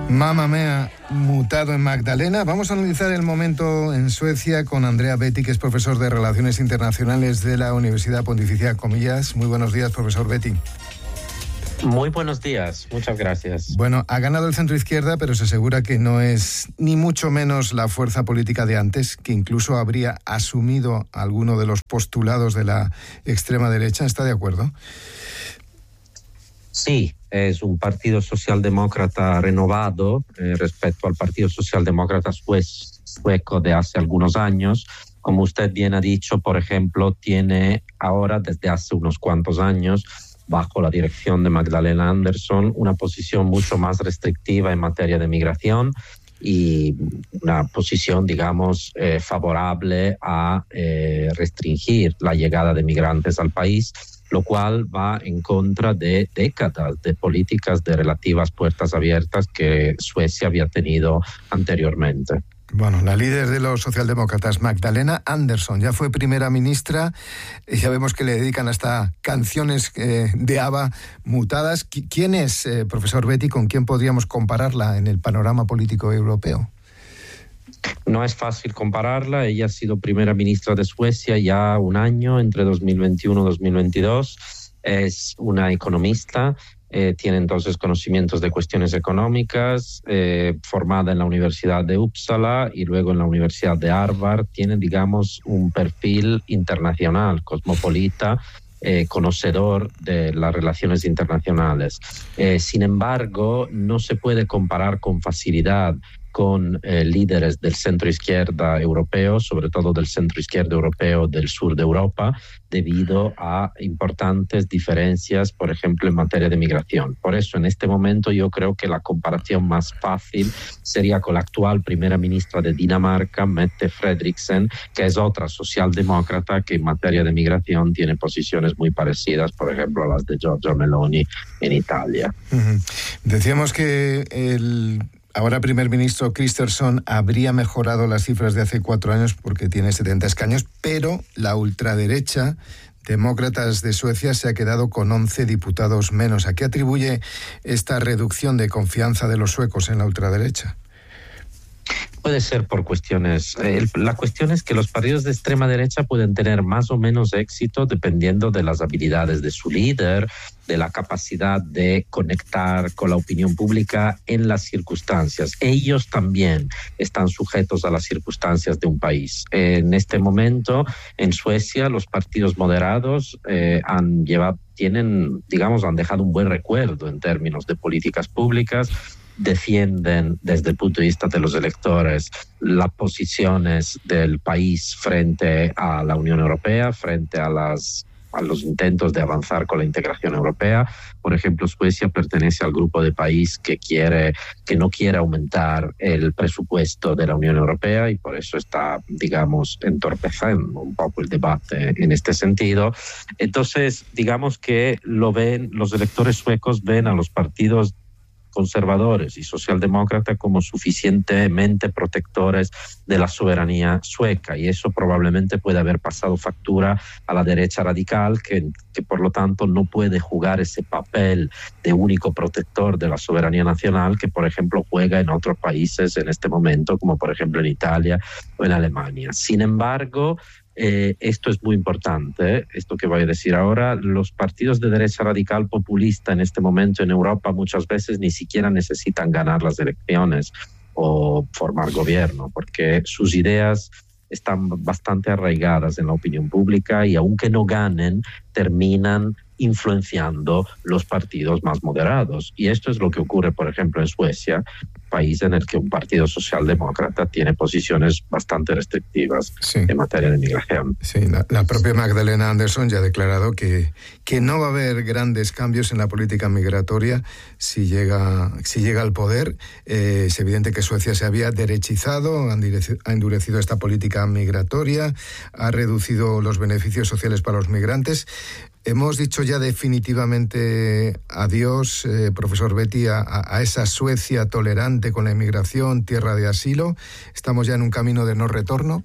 Mamma mía, mutado en Magdalena. Vamos a analizar el momento en Suecia con Andrea Betti, que es profesor de Relaciones Internacionales de la Universidad Pontificia Comillas. Muy buenos días, profesor Betti. Muy buenos días, muchas gracias. Bueno, ha ganado el centro izquierda, pero se asegura que no es ni mucho menos la fuerza política de antes, que incluso habría asumido alguno de los postulados de la extrema derecha. ¿Está de acuerdo? Sí, es un partido socialdemócrata renovado respecto al partido socialdemócrata sueco de hace algunos años. Como usted bien ha dicho, por ejemplo, tiene ahora, desde hace unos cuantos años, bajo la dirección de Magdalena Andersson, una posición mucho más restrictiva en materia de migración y una posición, digamos, favorable a restringir la llegada de migrantes al país, lo cual va en contra de décadas de políticas de relativas puertas abiertas que Suecia había tenido anteriormente. Bueno, la líder de los socialdemócratas, Magdalena Andersson, ya fue primera ministra, ya vemos que le dedican hasta canciones de ABBA mutadas. ¿Quién es, profesor Betti, con quién podríamos compararla en el panorama político europeo? No es fácil compararla. Ella ha sido primera ministra de Suecia ya un año, entre 2021 y 2022. Es una economista, tiene entonces conocimientos de cuestiones económicas, formada en la Universidad de Uppsala y luego en la Universidad de Harvard. Tiene, digamos, un perfil internacional, cosmopolita, conocedor de las relaciones internacionales. Sin embargo, no se puede comparar con facilidad con líderes del centro izquierda europeo, sobre todo del centro izquierda europeo del sur de Europa, debido a importantes diferencias, por ejemplo, en materia de migración. Por eso, en este momento, yo creo que la comparación más fácil sería con la actual primera ministra de Dinamarca, Mette Frederiksen, que es otra socialdemócrata que en materia de migración tiene posiciones muy parecidas, por ejemplo, a las de Giorgia Meloni en Italia. Decíamos que el ahora primer ministro Kristersson habría mejorado las cifras de hace 4 años porque tiene 70 escaños, pero la ultraderecha Demócratas de Suecia se ha quedado con 11 diputados menos. ¿A qué atribuye esta reducción de confianza de los suecos en la ultraderecha? Puede ser por cuestiones. La cuestión es que los partidos de extrema derecha pueden tener más o menos éxito dependiendo de las habilidades de su líder, de la capacidad de conectar con la opinión pública en las circunstancias. Ellos también están sujetos a las circunstancias de un país. En este momento, en Suecia, los partidos moderados han dejado un buen recuerdo en términos de políticas públicas. Defienden desde el punto de vista de los electores las posiciones del país frente a la Unión Europea, frente a los intentos de avanzar con la integración europea. Por ejemplo, Suecia pertenece al grupo de país que no quiere aumentar el presupuesto de la Unión Europea y por eso está, digamos, entorpeciendo un poco el debate en este sentido. Entonces, digamos que los electores suecos ven a los partidos conservadores y socialdemócratas como suficientemente protectores de la soberanía sueca, y eso probablemente puede haber pasado factura a la derecha radical que por lo tanto no puede jugar ese papel de único protector de la soberanía nacional que por ejemplo juega en otros países en este momento, como por ejemplo en Italia o en Alemania. Sin embargo, esto es muy importante, esto que voy a decir ahora. Los partidos de derecha radical populista en este momento en Europa muchas veces ni siquiera necesitan ganar las elecciones o formar gobierno, porque sus ideas están bastante arraigadas en la opinión pública y aunque no ganen, terminan influenciando los partidos más moderados. Y esto es lo que ocurre, por ejemplo, en Suecia, país en el que un partido socialdemócrata tiene posiciones bastante restrictivas en materia de migración. Sí, la propia Magdalena Andersson ya ha declarado que no va a haber grandes cambios en la política migratoria si llega al poder. Es evidente que Suecia se había derechizado, ha endurecido esta política migratoria, ha reducido los beneficios sociales para los migrantes. Hemos dicho ya definitivamente adiós, profesor Betti, a esa Suecia tolerante con la inmigración, tierra de asilo. ¿Estamos ya en un camino de no retorno?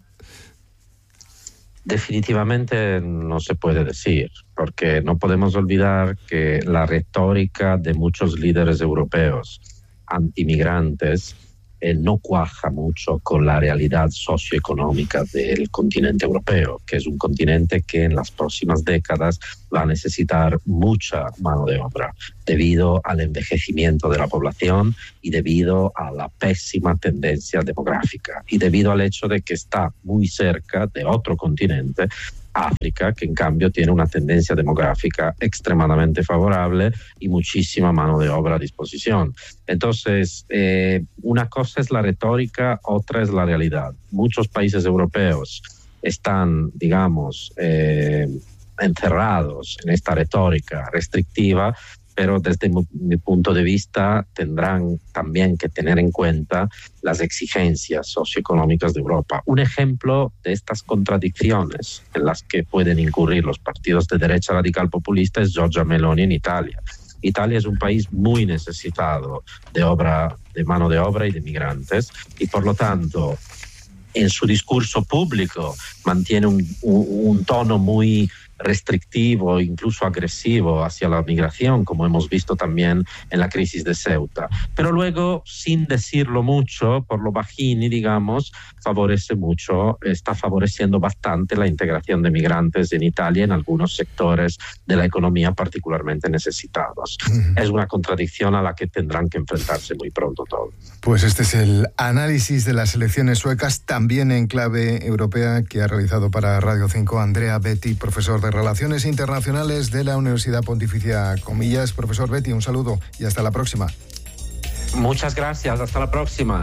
Definitivamente no se puede decir, porque no podemos olvidar que la retórica de muchos líderes europeos antimigrantes no cuaja mucho con la realidad socioeconómica del continente europeo, que es un continente que en las próximas décadas va a necesitar mucha mano de obra debido al envejecimiento de la población y debido a la pésima tendencia demográfica y debido al hecho de que está muy cerca de otro continente, África, que en cambio tiene una tendencia demográfica extremadamente favorable y muchísima mano de obra a disposición. Entonces, una cosa es la retórica, otra es la realidad. Muchos países europeos están, digamos, encerrados en esta retórica restrictiva, pero desde mi punto de vista tendrán también que tener en cuenta las exigencias socioeconómicas de Europa. Un ejemplo de estas contradicciones en las que pueden incurrir los partidos de derecha radical populista es Giorgia Meloni en Italia. Italia es un país muy necesitado de mano de obra y de migrantes, y por lo tanto en su discurso público mantiene un tono muy restrictivo, incluso agresivo hacia la migración, como hemos visto también en la crisis de Ceuta. Pero luego, sin decirlo mucho, por lo bajini, digamos, está favoreciendo bastante la integración de migrantes en Italia en algunos sectores de la economía particularmente necesitados. Es una contradicción a la que tendrán que enfrentarse muy pronto todos. Pues este es el análisis de las elecciones suecas, también en clave europea, que ha realizado para Radio 5 Andrea Betti, profesor de Relaciones Internacionales de la Universidad Pontificia Comillas. Profesor Betti, un saludo y hasta la próxima. Muchas gracias, hasta la próxima.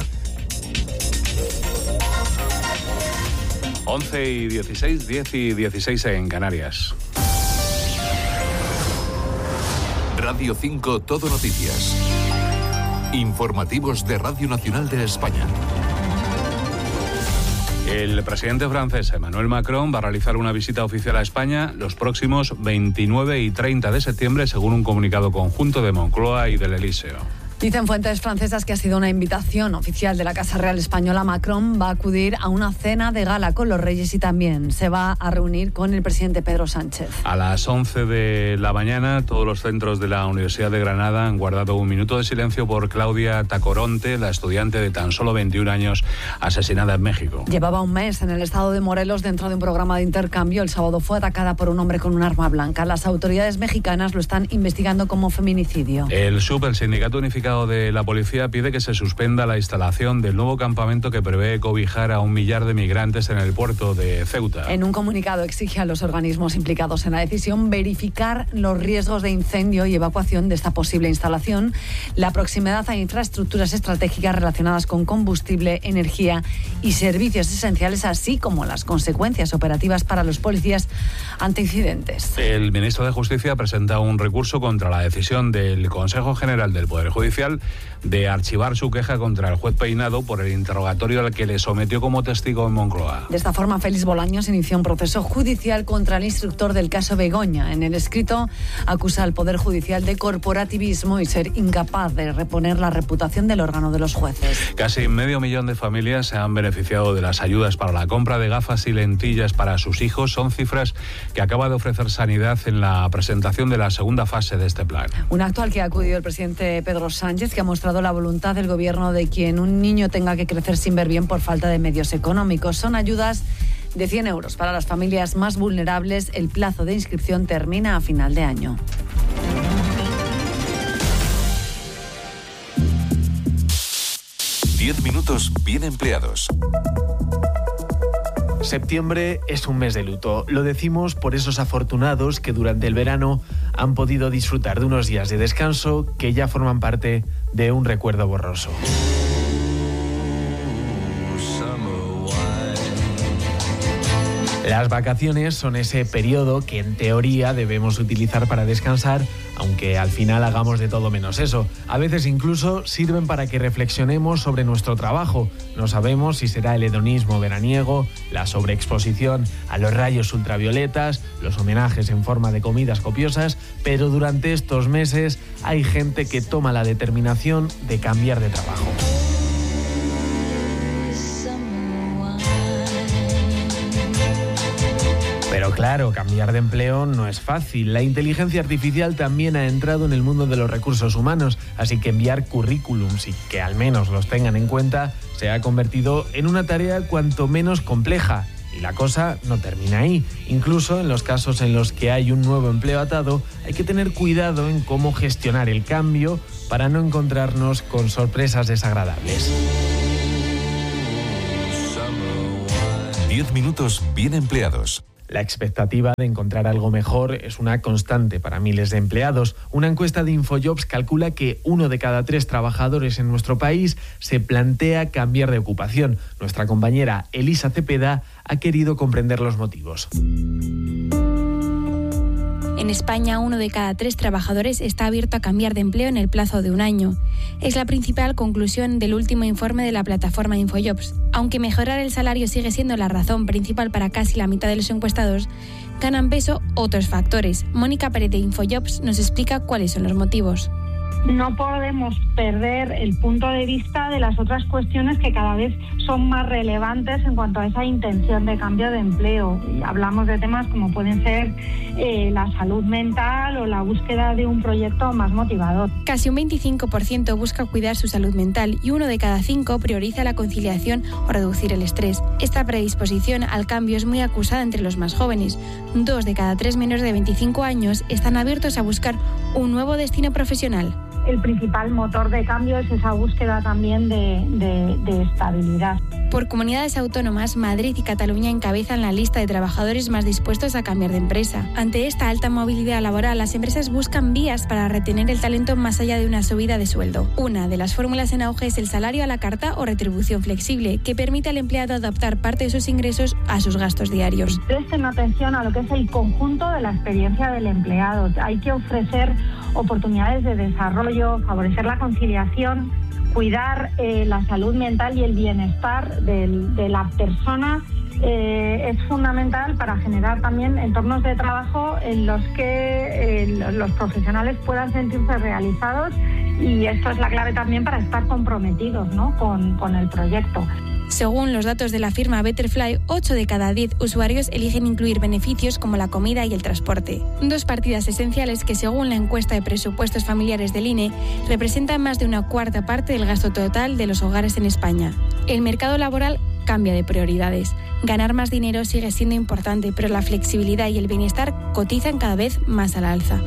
11:16, 10:16 en Canarias. Radio 5 Todo Noticias. Informativos de Radio Nacional de España. El presidente francés Emmanuel Macron va a realizar una visita oficial a España los próximos 29 y 30 de septiembre, según un comunicado conjunto de Moncloa y del Elíseo. Dicen fuentes francesas que ha sido una invitación oficial de la Casa Real Española. Macron va a acudir a una cena de gala con los reyes y también se va a reunir con el presidente Pedro Sánchez. A las 11 de la mañana, todos los centros de la Universidad de Granada han guardado un minuto de silencio por Claudia Tacoronte, la estudiante de tan solo 21 años asesinada en México. Llevaba un mes en el estado de Morelos dentro de un programa de intercambio. El sábado fue atacada por un hombre con un arma blanca. Las autoridades mexicanas lo están investigando como feminicidio. El SUP, el Sindicato Unificado de la Policía, pide que se suspenda la instalación del nuevo campamento que prevé cobijar a 1 millar de migrantes en el puerto de Ceuta. En un comunicado exige a los organismos implicados en la decisión verificar los riesgos de incendio y evacuación de esta posible instalación, la proximidad a infraestructuras estratégicas relacionadas con combustible, energía y servicios esenciales, así como las consecuencias operativas para los policías ante incidentes. El ministro de Justicia presenta un recurso contra la decisión del Consejo General del Poder Judicial de archivar su queja contra el juez Peinado por el interrogatorio al que le sometió como testigo en Moncloa. De esta forma, Félix Bolaños inició un proceso judicial contra el instructor del caso Begoña. En el escrito acusa al Poder Judicial de corporativismo y ser incapaz de reponer la reputación del órgano de los jueces. Casi 500.000 de familias se han beneficiado de las ayudas para la compra de gafas y lentillas para sus hijos. Son cifras que acaba de ofrecer Sanidad en la presentación de la segunda fase de este plan. Un acto al que ha acudido el presidente Pedro Sánchez, que ha mostrado la voluntad del gobierno de que un niño tenga que crecer sin ver bien por falta de medios económicos. Son ayudas de 100 euros para las familias más vulnerables. El plazo de inscripción termina a final de año. Diez minutos bien empleados. Septiembre es un mes de luto. Lo decimos por esos afortunados que durante el verano han podido disfrutar de unos días de descanso que ya forman parte de un recuerdo borroso. Las vacaciones son ese periodo que en teoría debemos utilizar para descansar, aunque al final hagamos de todo menos eso. A veces incluso sirven para que reflexionemos sobre nuestro trabajo. No sabemos si será el hedonismo veraniego, la sobreexposición a los rayos ultravioletas, los homenajes en forma de comidas copiosas, pero durante estos meses hay gente que toma la determinación de cambiar de trabajo. Pero Pero claro, cambiar de empleo no es fácil. La inteligencia artificial también ha entrado en el mundo de los recursos humanos, así que enviar currículums y que al menos los tengan en cuenta se ha convertido en una tarea cuanto menos compleja. Y la cosa no termina ahí. Incluso en los casos en los que hay un nuevo empleo atado, hay que tener cuidado en cómo gestionar el cambio para no encontrarnos con sorpresas desagradables. 10 minutos bien empleados. La expectativa de encontrar algo mejor es una constante para miles de empleados. Una encuesta de Infojobs calcula que 1 de cada 3 trabajadores en nuestro país se plantea cambiar de ocupación. Nuestra compañera Elisa Cepeda ha querido comprender los motivos. En España, 1 de cada 3 trabajadores está abierto a cambiar de empleo en el plazo de un año. Es la principal conclusión del último informe de la plataforma Infojobs. Aunque mejorar el salario sigue siendo la razón principal para casi la mitad de los encuestados, ganan peso otros factores. Mónica Pérez de Infojobs nos explica cuáles son los motivos. No podemos perder el punto de vista de las otras cuestiones que cada vez son más relevantes en cuanto a esa intención de cambio de empleo. Y hablamos de temas como pueden ser la salud mental o la búsqueda de un proyecto más motivador. Casi un 25% busca cuidar su salud mental y 1 de cada 5 prioriza la conciliación o reducir el estrés. Esta predisposición al cambio es muy acusada entre los más jóvenes. 2 de cada 3 menores de 25 años están abiertos a buscar un nuevo destino profesional. El principal motor de cambio es esa búsqueda también de estabilidad. Por comunidades autónomas, Madrid y Cataluña encabezan la lista de trabajadores más dispuestos a cambiar de empresa. Ante esta alta movilidad laboral, las empresas buscan vías para retener el talento más allá de una subida de sueldo. Una de las fórmulas en auge es el salario a la carta o retribución flexible, que permite al empleado adaptar parte de sus ingresos a sus gastos diarios. Presten atención a lo que es el conjunto de la experiencia del empleado. Hay que ofrecer oportunidades de desarrollo, favorecer la conciliación, cuidar la salud mental y el bienestar de la persona. Es fundamental para generar también entornos de trabajo en los que los profesionales puedan sentirse realizados, y esto es la clave también para estar comprometidos, ¿no?, con el proyecto. Según los datos de la firma Betterfly, 8 de cada 10 usuarios eligen incluir beneficios como la comida y el transporte. 2 partidas esenciales que, según la encuesta de presupuestos familiares del INE, representan más de una cuarta parte del gasto total de los hogares en España. El mercado laboral cambia de prioridades. Ganar más dinero sigue siendo importante, pero la flexibilidad y el bienestar cotizan cada vez más al alza.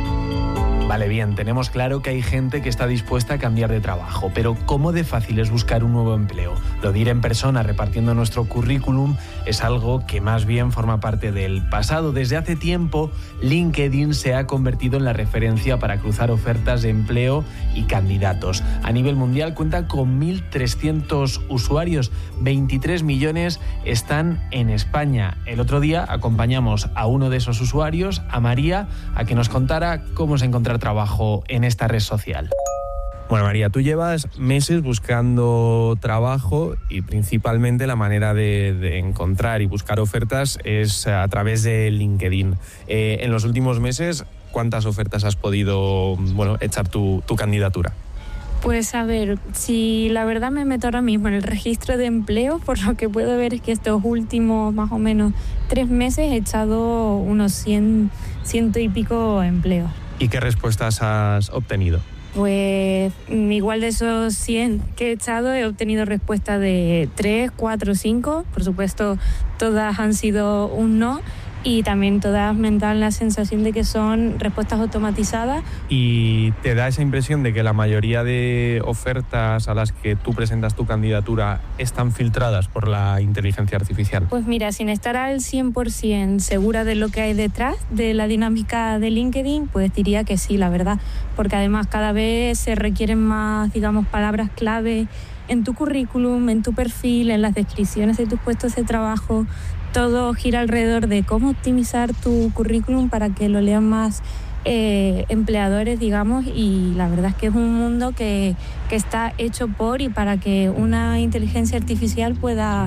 Vale, bien, tenemos claro que hay gente que está dispuesta a cambiar de trabajo, pero ¿cómo de fácil es buscar un nuevo empleo? Lo de ir en persona repartiendo nuestro currículum es algo que más bien forma parte del pasado. Desde hace tiempo, LinkedIn se ha convertido en la referencia para cruzar ofertas de empleo y candidatos. A nivel mundial cuenta con 1.300 usuarios, 23 millones están en España. El otro día acompañamos a uno de esos usuarios, a María, a que nos contara cómo es encontrar trabajo en esta red social. Bueno, María, tú llevas meses buscando trabajo y principalmente la manera de encontrar y buscar ofertas es a través de LinkedIn. En los últimos meses, ¿cuántas ofertas has podido echar tu candidatura? Pues a ver, si la verdad me meto ahora mismo en el registro de empleo, por lo que puedo ver es que estos últimos más o menos 3 meses he echado unos 100 y pico empleos. ¿Y qué respuestas has obtenido? Pues igual de esos 100 que he echado he obtenido respuestas de 3, 4, 5. Por supuesto, todas han sido un no. Y también todas me dan la sensación de que son respuestas automatizadas. ¿Y te da esa impresión de que la mayoría de ofertas a las que tú presentas tu candidatura están filtradas por la inteligencia artificial? Pues mira, sin estar al 100% segura de lo que hay detrás de la dinámica de LinkedIn, pues diría que sí, la verdad. Porque además cada vez se requieren más, palabras clave en tu currículum, en tu perfil, en las descripciones de tus puestos de trabajo. Todo gira alrededor de cómo optimizar tu currículum para que lo lean más empleadores, y la verdad es que es un mundo que está hecho por y para que una inteligencia artificial pueda,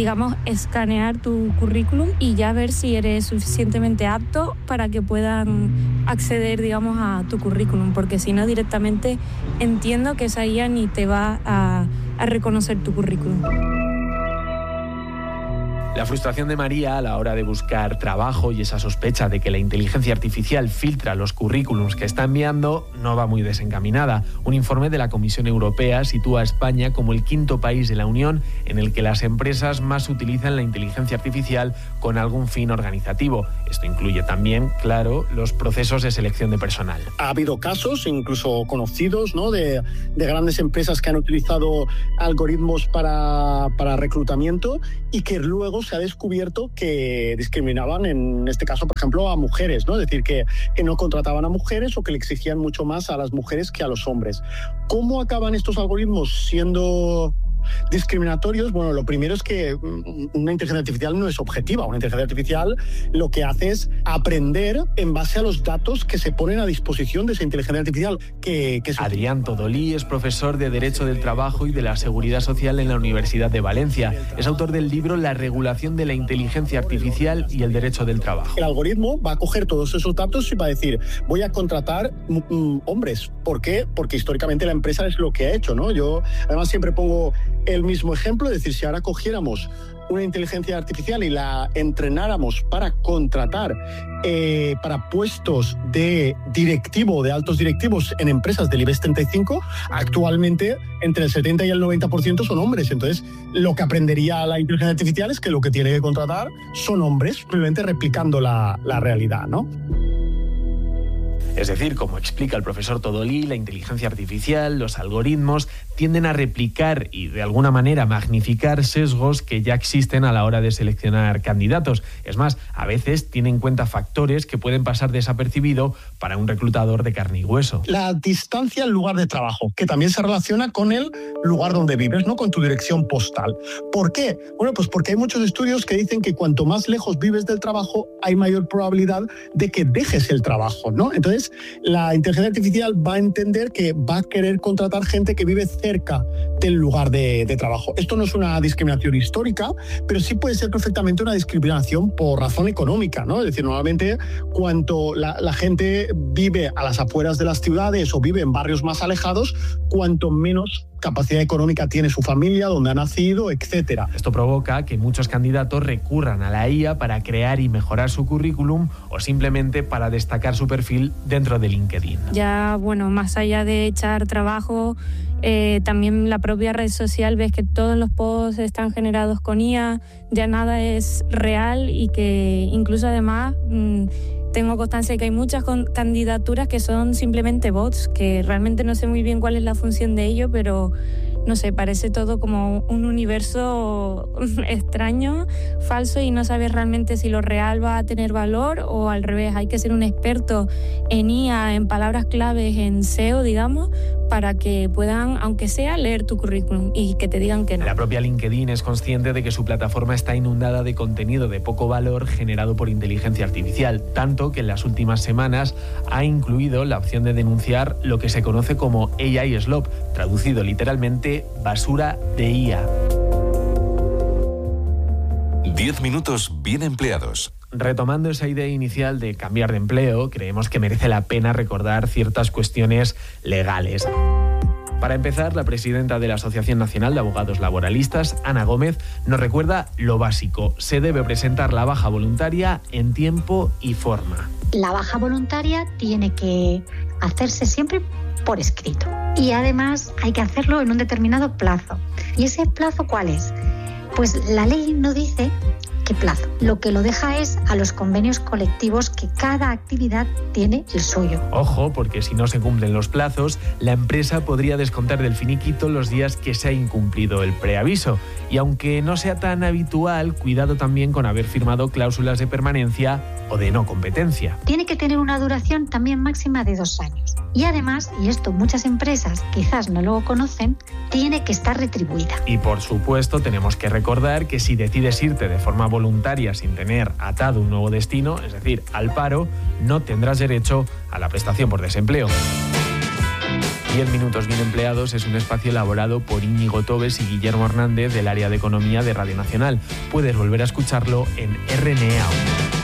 escanear tu currículum y ya ver si eres suficientemente apto para que puedan acceder, a tu currículum, porque si no directamente entiendo que esa IA ni te va a reconocer tu currículum. La frustración de María a la hora de buscar trabajo y esa sospecha de que la inteligencia artificial filtra los currículums que está enviando no va muy desencaminada. Un informe de la Comisión Europea sitúa a España como el 5º país de la Unión en el que las empresas más utilizan la inteligencia artificial con algún fin organizativo. Esto incluye también, claro, los procesos de selección de personal. Ha habido casos, incluso conocidos, ¿no?, de grandes empresas que han utilizado algoritmos para reclutamiento y que luego se ha descubierto que discriminaban, en este caso, por ejemplo, a mujeres, ¿no? Es decir, que no contrataban a mujeres o que le exigían mucho más a las mujeres que a los hombres. ¿Cómo acaban estos algoritmos siendo discriminatorios? Bueno, lo primero es que una inteligencia artificial no es objetiva. Una inteligencia artificial lo que hace es aprender en base a los datos que se ponen a disposición de esa inteligencia artificial. Adrián Todolí es profesor de Derecho del Trabajo y de la Seguridad Social en la Universidad de Valencia. Es autor del libro La regulación de la inteligencia artificial y el derecho del trabajo. El algoritmo va a coger todos esos datos y va a decir, voy a contratar hombres. ¿Por qué? Porque históricamente la empresa es lo que ha hecho, ¿no? Yo además siempre pongo el mismo ejemplo, es decir, si ahora cogiéramos una inteligencia artificial y la entrenáramos para contratar para puestos de directivo, de altos directivos en empresas del IBEX 35, actualmente entre el 70 y el 90% son hombres. Entonces, lo que aprendería la inteligencia artificial es que lo que tiene que contratar son hombres, simplemente replicando la realidad, ¿no? Es decir, como explica el profesor Todolí, la inteligencia artificial, los algoritmos, tienden a replicar y de alguna manera magnificar sesgos que ya existen a la hora de seleccionar candidatos. Es más, a veces tienen en cuenta factores que pueden pasar desapercibido para un reclutador de carne y hueso. La distancia al lugar de trabajo, que también se relaciona con el lugar donde vives, ¿no?, con tu dirección postal. ¿Por qué? Bueno, pues porque hay muchos estudios que dicen que cuanto más lejos vives del trabajo, hay mayor probabilidad de que dejes el trabajo, ¿no? Entonces, la inteligencia artificial va a entender que va a querer contratar gente que vive cerca del lugar de trabajo. Esto no es una discriminación histórica, pero sí puede ser perfectamente una discriminación por razón económica, ¿no? Es decir, normalmente cuanto la gente vive a las afueras de las ciudades o vive en barrios más alejados, cuanto menos capacidad económica tiene su familia, donde ha nacido, etcétera. Esto provoca que muchos candidatos recurran a la IA para crear y mejorar su currículum o simplemente para destacar su perfil dentro de LinkedIn. Ya, bueno, más allá de echar trabajo, también la propia red social, ves que todos los posts están generados con IA, ya nada es real y que incluso además tengo constancia de que hay muchas candidaturas que son simplemente bots, que realmente no sé muy bien cuál es la función de ello, pero no sé, parece todo como un universo extraño, falso, y no sabes realmente si lo real va a tener valor o al revés. Hay que ser un experto en IA, en palabras claves, en SEO, digamos, para que puedan, aunque sea, leer tu currículum y que te digan que no. La propia LinkedIn es consciente de que su plataforma está inundada de contenido de poco valor generado por inteligencia artificial, tanto que en las últimas semanas ha incluido la opción de denunciar lo que se conoce como AI Slop, traducido literalmente basura de IA. 10 minutos bien empleados. Retomando esa idea inicial de cambiar de empleo, creemos que merece la pena recordar ciertas cuestiones legales. Para empezar, la presidenta de la Asociación Nacional de Abogados Laboralistas, Ana Gómez, nos recuerda lo básico. Se debe presentar la baja voluntaria en tiempo y forma. La baja voluntaria tiene que hacerse siempre por escrito. Y además hay que hacerlo en un determinado plazo. ¿Y ese plazo cuál es? Pues la ley no dice qué plazo. Lo que lo deja es a los convenios colectivos, que cada actividad tiene el suyo. Ojo, porque si no se cumplen los plazos, la empresa podría descontar del finiquito los días que se ha incumplido el preaviso. Y aunque no sea tan habitual, cuidado también con haber firmado cláusulas de permanencia o de no competencia. Tiene que tener una duración también máxima de 2 años. Y además, y esto muchas empresas quizás no lo conocen, tiene que estar retribuida. Y por supuesto tenemos que recordar que si decides irte de forma voluntaria sin tener atado un nuevo destino, es decir, al paro, no tendrás derecho a la prestación por desempleo. 10 minutos bien empleados es un espacio elaborado por Íñigo Tobes y Guillermo Hernández del área de Economía de Radio Nacional. Puedes volver a escucharlo en RNA.